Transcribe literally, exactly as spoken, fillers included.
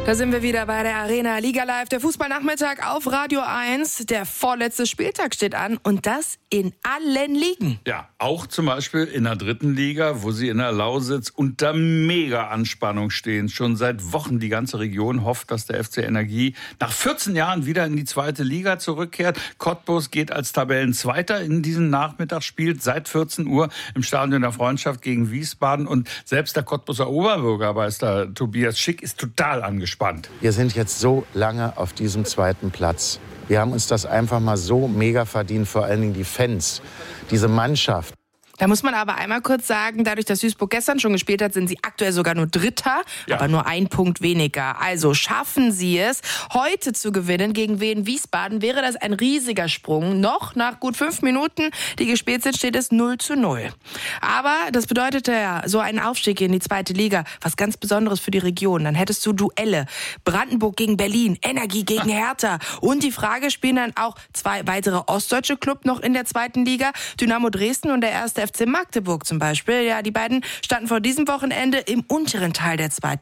Da sind wir wieder bei der Arena Liga Live, der Fußballnachmittag auf Radio eins. Der vorletzte Spieltag steht an und das in allen Ligen. Ja, auch zum Beispiel in der dritten Liga, wo sie in der Lausitz unter Mega-Anspannung stehen. Schon seit Wochen die ganze Region hofft, dass der F C Energie nach vierzehn Jahren wieder in die zweite Liga zurückkehrt. Cottbus geht als Tabellenzweiter in diesen Nachmittag, spielt seit vierzehn Uhr im Stadion der Freundschaft gegen Wiesbaden. Und selbst der Cottbuser Oberbürgermeister Tobias Schick ist total angespannt. Wir sind jetzt so lange auf diesem zweiten Platz. Wir haben uns das einfach mal so mega verdient, vor allen Dingen die Fans, diese Mannschaft. Da muss man aber einmal kurz sagen, dadurch, dass Duisburg gestern schon gespielt hat, sind sie aktuell sogar nur Dritter, ja. aber nur ein Punkt weniger. Also schaffen sie es, heute zu gewinnen gegen Wien Wiesbaden, wäre das ein riesiger Sprung. Noch nach gut fünf Minuten, die gespielt sind, steht es null zu null. Aber das bedeutete ja so einen Aufstieg in die zweite Liga, was ganz Besonderes für die Region. Dann hättest du Duelle, Brandenburg gegen Berlin, Energie gegen Hertha. Und die Frage, spielen dann auch zwei weitere ostdeutsche Clubs noch in der zweiten Liga, Dynamo Dresden und der erste F C Magdeburg zum Beispiel. Ja, die beiden standen vor diesem Wochenende im unteren Teil der zweiten